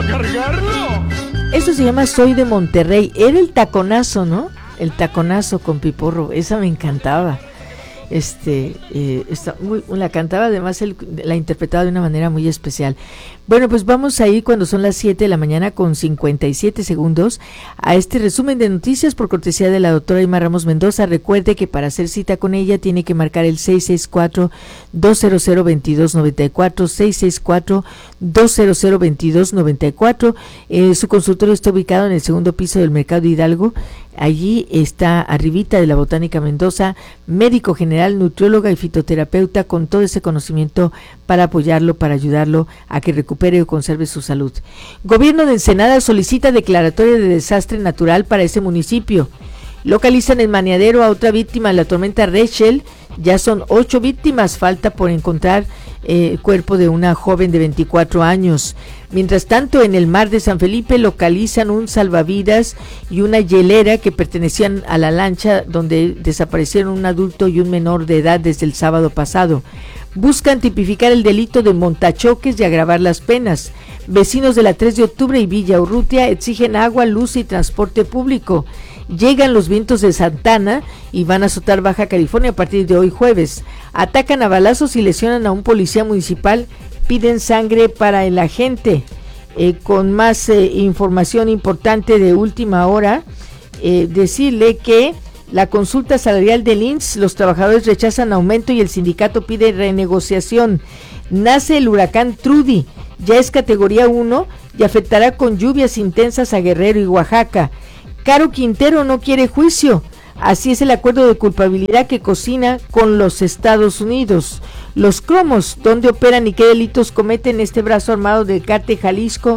para cargarlo. Esto se llama Soy de Monterrey. Era el taconazo, ¿no? El taconazo con Piporro. Esa me encantaba. La cantaba, además la interpretaba de una manera muy especial. Bueno, pues vamos a ir cuando son las 7 de la mañana con 57 segundos a este resumen de noticias por cortesía de la doctora Irma Ramos Mendoza. Recuerde que para hacer cita con ella tiene que marcar el 664-200-2294, 664-200-2294. Su consultorio está ubicado en el segundo piso del Mercado de Hidalgo. Allí está arribita de la Botánica Mendoza, médico general, nutrióloga y fitoterapeuta con todo ese conocimiento para apoyarlo, para ayudarlo a que recupere o conserve su salud. Gobierno de Ensenada solicita declaratoria de desastre natural para ese municipio. Localizan en Maniadero a otra víctima de la tormenta Rachel. Ya son 8 víctimas, falta por encontrar el cuerpo de una joven de 24 años. Mientras tanto, en el mar de San Felipe localizan un salvavidas y una hielera que pertenecían a la lancha donde desaparecieron un adulto y un menor de edad desde el sábado pasado. Buscan tipificar el delito de montachoques y agravar las penas. Vecinos de la 3 de octubre y Villa Urrutia exigen agua, luz y transporte público. Llegan los vientos de Santana y van a azotar Baja California a partir de hoy jueves. Atacan a balazos y lesionan a un policía municipal. Piden sangre para el agente. Con más información importante de última hora, decirle que la consulta salarial del INSS, los trabajadores rechazan aumento y el sindicato pide renegociación. Nace el huracán Trudy, ya es categoría 1 y afectará con lluvias intensas a Guerrero y Oaxaca. Caro Quintero no quiere juicio. Así es el acuerdo de culpabilidad que cocina con los Estados Unidos. Los cromos, ¿dónde operan y qué delitos cometen este brazo armado del cártel Jalisco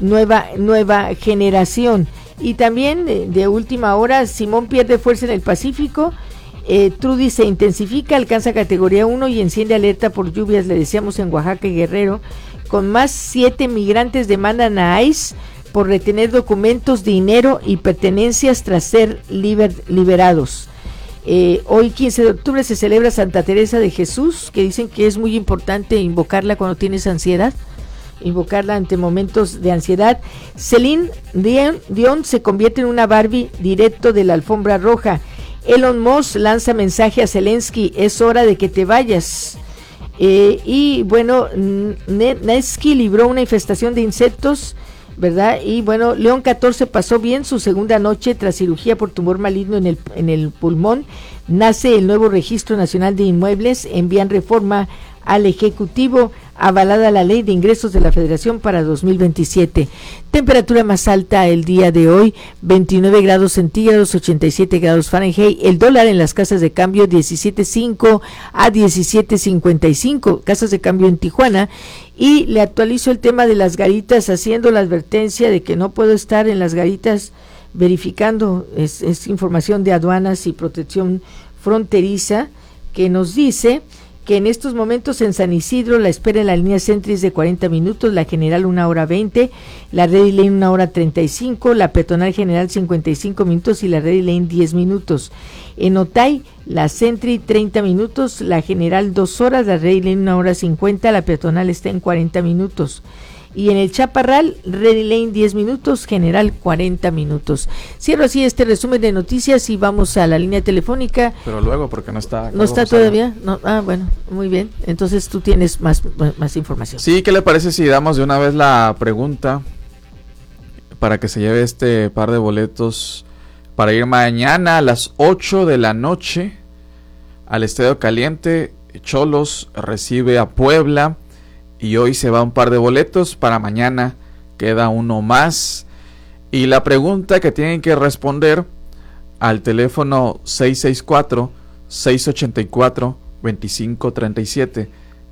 Nueva Generación? Y también de última hora, Simón pierde fuerza en el Pacífico. Trudy se intensifica, alcanza categoría 1 y enciende alerta por lluvias, le decíamos, en Oaxaca y Guerrero. Con más 7 migrantes demandan a ICE por retener documentos, dinero y pertenencias tras ser liberados. Hoy 15 de octubre se celebra Santa Teresa de Jesús, que dicen que es muy importante invocarla cuando tienes ansiedad, invocarla ante momentos de ansiedad. Celine Dion se convierte en una Barbie directo de la alfombra roja. Elon Musk lanza mensaje a Zelensky, es hora de que te vayas. Y bueno, Nevsky libró una infestación de insectos, ¿verdad? Y bueno, León 14 pasó bien su segunda noche tras cirugía por tumor maligno en el pulmón. Nace el nuevo Registro Nacional de Inmuebles, envían reforma al Ejecutivo, avalada la Ley de Ingresos de la Federación para 2027. Temperatura más alta el día de hoy, 29 grados centígrados, 87 grados Fahrenheit. El dólar en las casas de cambio 17.5 a 17.55, casas de cambio en Tijuana. Y le actualizo el tema de las garitas, haciendo la advertencia de que no puedo estar en las garitas verificando, es información de aduanas y protección fronteriza, que nos dice que en estos momentos en San Isidro la espera en la línea Centris de 40 minutos, la General 1 hora 20, la Ready Lane 1 hora 35, la Peatonal General 55 minutos y la Ready Lane 10 minutos. En Otay, la Centri 30 minutos, la General 2 horas, la Ready Lane 1 hora 50, la Peatonal está en 40 minutos. Y en el Chaparral, Ready Lane 10 minutos, General 40 minutos. Cierro así este resumen de noticias y vamos a la línea telefónica. Pero luego, porque no está. ¿No está todavía? No. Ah, bueno, muy bien. Entonces tú tienes más información. Sí, ¿qué le parece si damos de una vez la pregunta para que se lleve este par de boletos para ir mañana a las 8 de la noche al Estadio Caliente? Xolos recibe a Puebla. Y hoy se va un par de boletos, para mañana queda uno más. Y la pregunta que tienen que responder al teléfono 664-684-2537,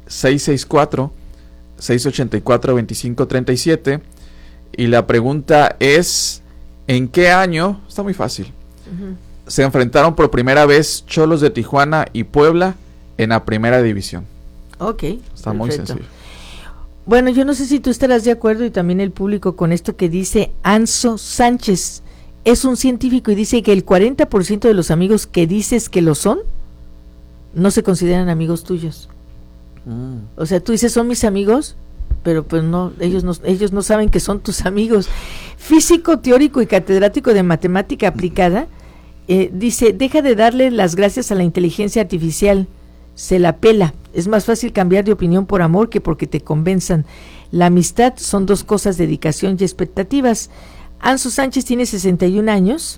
664-684-2537. Y la pregunta es, ¿en qué año? Está muy fácil. Se enfrentaron por primera vez Xolos de Tijuana y Puebla en la primera división. Ok. Está muy sencillo. Bueno, yo no sé si tú estarás de acuerdo y también el público con esto que dice Anso Sánchez. Es un científico y dice que el 40% de los amigos que dices que lo son, no se consideran amigos tuyos. O sea, tú dices, son mis amigos, pero pues no, ellos no saben que son tus amigos. Físico teórico y catedrático de matemática aplicada, dice, deja de darle las gracias a la inteligencia artificial, se la pela, es más fácil cambiar de opinión por amor que porque te convenzan. La amistad son dos cosas, dedicación y expectativas. Anso Sánchez tiene 61 años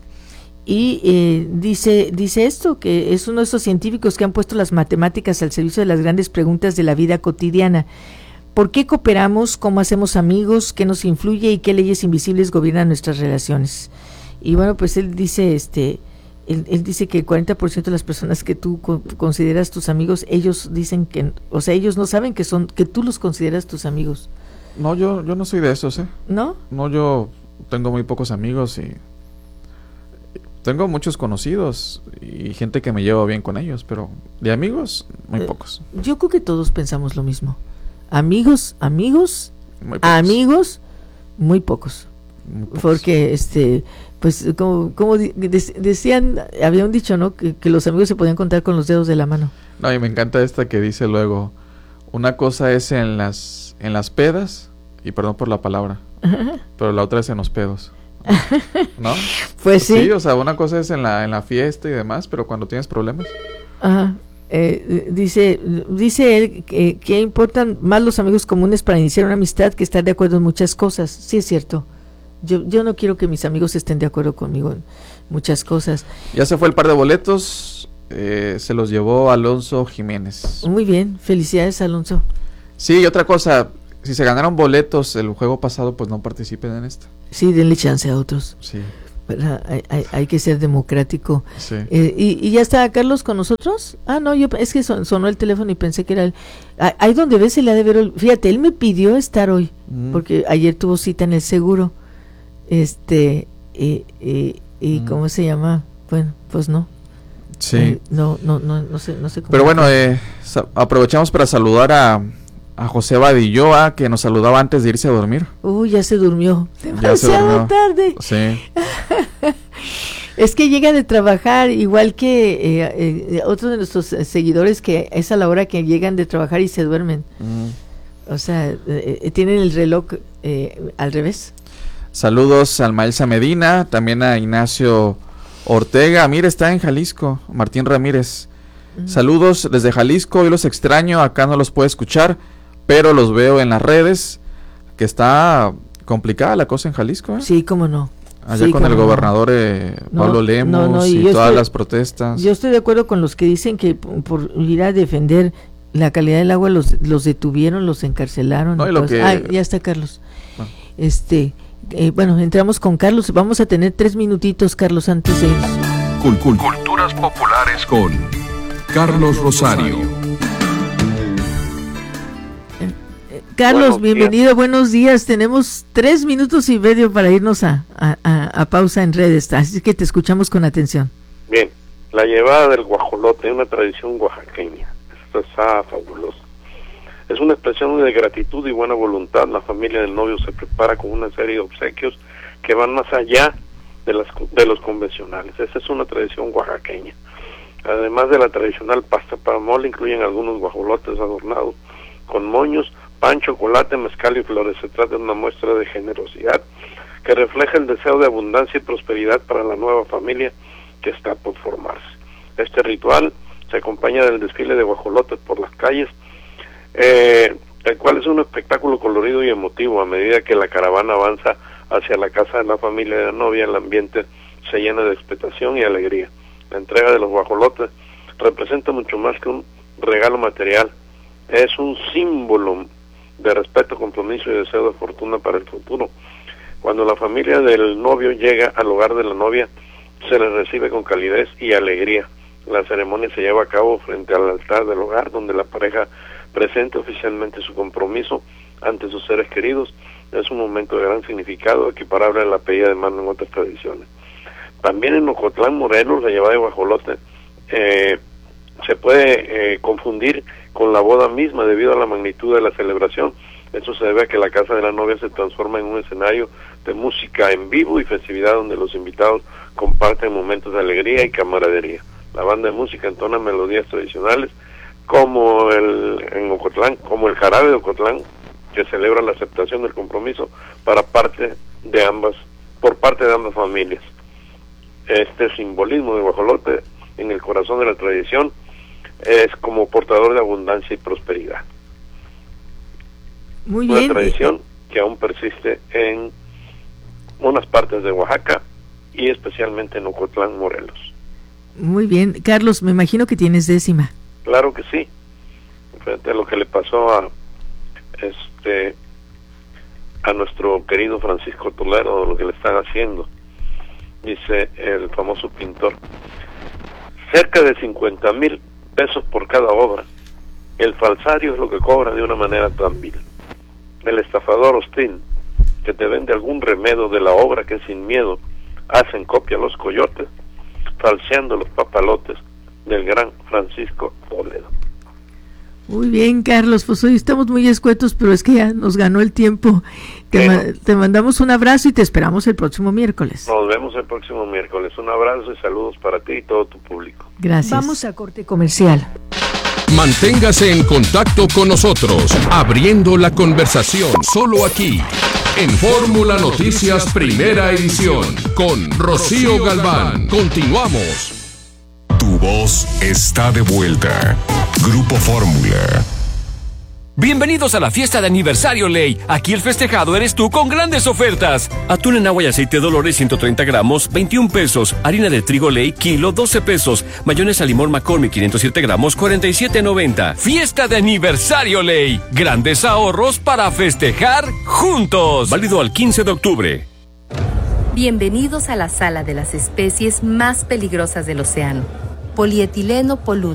y dice esto, que es uno de esos científicos que han puesto las matemáticas al servicio de las grandes preguntas de la vida cotidiana. ¿Por qué cooperamos? ¿Cómo hacemos amigos? ¿Qué nos influye? ¿Y qué leyes invisibles gobiernan nuestras relaciones? Y bueno, pues él dice él dice que el 40% de las personas que tú consideras tus amigos, ellos dicen que, o sea, ellos no saben que tú los consideras tus amigos. No, yo no soy de esos, ¿eh? ¿No? No, yo tengo muy pocos amigos y tengo muchos conocidos y gente que me llevo bien con ellos, pero de amigos, muy pocos. Yo creo que todos pensamos lo mismo. Amigos, muy pocos. Amigos, muy pocos. Porque, pues, como decían, había un dicho, ¿no? Que los amigos se podían contar con los dedos de la mano. No, y me encanta esta que dice luego, una cosa es en las pedas, y perdón por la palabra, pero la otra es en los pedos. ¿No? Pues sí. Sí, o sea, una cosa es en la fiesta y demás, pero cuando tienes problemas. Ajá. Dice él que importan más los amigos comunes para iniciar una amistad que estar de acuerdo en muchas cosas. Sí, es cierto. Yo no quiero que mis amigos estén de acuerdo conmigo en muchas cosas. Ya se fue el par de boletos, se los llevó Alonso Jiménez. Muy bien, felicidades, Alonso. Sí, y otra cosa, si se ganaron boletos el juego pasado, pues no participen en esta. Sí, denle chance a otros. Sí. Hay que ser democrático. Sí. ¿Y ya está Carlos con nosotros? Ah, no, es que sonó el teléfono y pensé que era él. Ahí donde ves se le ha de ver. Fíjate, él me pidió estar hoy, porque ayer tuvo cita en el seguro. ¿Cómo se llama? Bueno, pues no. Sí. No sé cómo. Pero bueno, aprovechamos para saludar a José Badilloa, que nos saludaba antes de irse a dormir. Ya se durmió. Demasiado tarde. Sí. Es que llega de trabajar, igual que otros de nuestros seguidores, que es a la hora que llegan de trabajar y se duermen. O sea, tienen el reloj al revés. Saludos a Maelsa Medina, también a Ignacio Ortega. Mira, está en Jalisco, Martín Ramírez. Saludos desde Jalisco, hoy los extraño, acá no los puedo escuchar, pero los veo en las redes, que está complicada la cosa en Jalisco, ¿eh? Sí, cómo no. Allá con el gobernador Pablo Lemos y todas las protestas. Yo estoy de acuerdo con los que dicen que por ir a defender la calidad del agua los detuvieron, los encarcelaron. No, ya está Carlos. Bueno, entramos con Carlos. Vamos a tener 3 minutitos, Carlos, antes de irnos. Culturas populares con Carlos Rosario. Carlos, bienvenido, buenos días. Tenemos 3 minutos y medio para irnos a pausa en redes, así que te escuchamos con atención. Bien, la llevada del guajolote, una tradición oaxaqueña. Esto está fabuloso. Es una expresión de gratitud y buena voluntad. La familia del novio se prepara con una serie de obsequios que van más allá de los convencionales. Esa es una tradición oaxaqueña. Además de la tradicional pasta para mole, incluyen algunos guajolotes adornados con moños, pan, chocolate, mezcal y flores. Se trata de una muestra de generosidad que refleja el deseo de abundancia y prosperidad para la nueva familia que está por formarse. Este ritual se acompaña del desfile de guajolotes por las calles, el cual es un espectáculo colorido y emotivo. A medida que la caravana avanza hacia la casa de la familia de la novia, el ambiente se llena de expectación y alegría. La entrega de los guajolotes representa mucho más que un regalo material. Es un símbolo de respeto, compromiso y deseo de fortuna para el futuro. Cuando la familia del novio llega al hogar de la novia, se les recibe con calidez y alegría. La ceremonia se lleva a cabo frente al altar del hogar, donde la pareja presenta oficialmente su compromiso ante sus seres queridos. Es un momento de gran significado, equiparable a la pedida de mano en otras tradiciones. También en Ocotlán, Morelos, la llevada de guajolote se puede confundir con la boda misma debido a la magnitud de la celebración. Eso se debe a que la casa de la novia se transforma en un escenario de música en vivo y festividad donde los invitados comparten momentos de alegría y camaradería. La banda de música entona melodías tradicionales como en Ocotlán, como el jarabe de Ocotlán, que celebra la aceptación del compromiso por parte de ambas familias. Este simbolismo de guajolote en el corazón de la tradición es como portador de abundancia y prosperidad. Muy bien. Una tradición que aún persiste en unas partes de Oaxaca y especialmente en Ocotlán, Morelos. Muy bien, Carlos, me imagino que tienes décima. Claro que sí. Frente a lo que le pasó a nuestro querido Francisco Toledo, lo que le están haciendo, dice el famoso pintor, cerca de 50,000 pesos por cada obra. El falsario es lo que cobra de una manera tan vil. El estafador hostil que te vende algún remedio de la obra que sin miedo hacen copia a los coyotes, falseando los papalotes del gran Francisco Toledo. Muy bien, Carlos, pues hoy estamos muy escuetos, pero es que ya nos ganó el tiempo. Te mandamos un abrazo y te esperamos el próximo miércoles. Nos vemos el próximo miércoles. Un abrazo y saludos para ti y todo tu público. Gracias. Vamos a corte comercial. Manténgase en contacto con nosotros, abriendo la conversación solo aquí, en Fórmula Noticias Primera Edición, con Rocío Galván. Continuamos. Tu voz está de vuelta. Grupo Fórmula. Bienvenidos a la fiesta de aniversario Ley. Aquí el festejado eres tú con grandes ofertas. Atún en agua y aceite Dolores 130 gramos, 21 pesos. Harina de trigo Ley, kilo, 12 pesos. Mayonesa limón McCormick 507 gramos, 47.90. Fiesta de aniversario Ley. Grandes ahorros para festejar juntos. Válido al 15 de octubre. Bienvenidos a la sala de las especies más peligrosas del océano. Polietileno polútico.